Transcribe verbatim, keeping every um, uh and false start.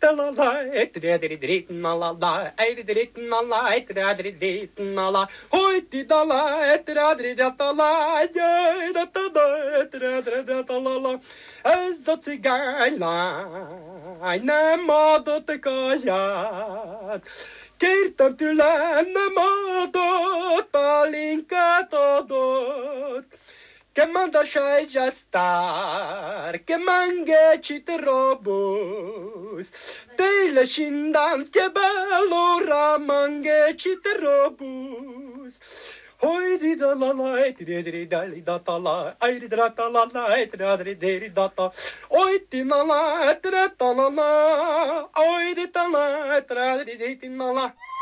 da la la, etre dri dri na la la, etre dri na la, etre dri dri na la, hoiti da la, etre dri da la, jaj da da da, etre dri da la la. Ez a cigánylány nem adott kaját, kértem tőle, nem adott, pálinkát adott. Que mandasciai già star, che mangheci te robus, te le scindan, che bello ra mangheci te robus. Hoi di da la la, e ti di da li da ta la, ai di da ta la la, e ti da di di da ta, oi ti na la, e ti da ta la la, oi di ta la, e ti da di di na la.